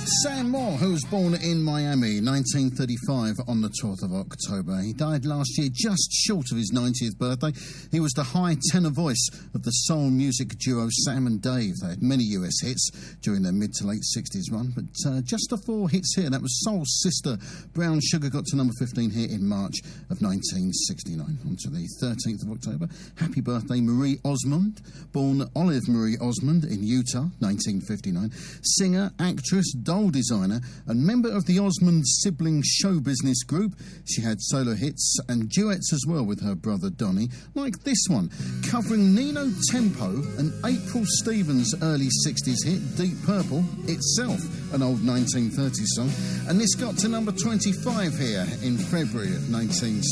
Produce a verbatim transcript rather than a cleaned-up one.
Sam Moore, who was born in Miami, nineteen thirty-five, on the twelfth of October. He died last year just short of his ninetieth birthday. He was the high tenor voice of the soul music duo Sam and Dave. They had many U S hits during their mid to late sixties run, but uh, just the four hits here. That was Soul Sister. Brown Sugar got to number fifteen here in March of nineteen sixty-nine. On to the thirteenth of October. Happy birthday, Marie Osmond, born Olive Marie Osmond in Utah, nineteen fifty-nine. Singer, actress, doll designer, and member of the Osmond sibling show business group. She had solo hits and duets as well with her brother Donny, like this one, covering Nino Tempo and April Stevens' early sixties hit, Deep Purple, itself an old nineteen thirties song. And this got to number twenty-five here in February of nineteen